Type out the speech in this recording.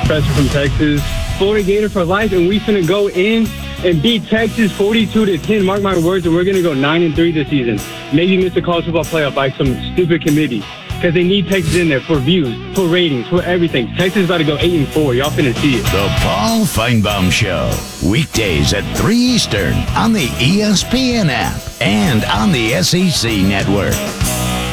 Professor from Texas. Florida Gator for life, and we finna go in and beat Texas 42-10. Mark my words, and we're gonna go 9-3 this season. Maybe miss the college football playoff by some stupid committee because they need Texas in there for views, for ratings, for everything. Texas is about to go 8-4. Y'all finna see it. The Paul Feinbaum Show, weekdays at 3 Eastern on the ESPN app and on the SEC Network.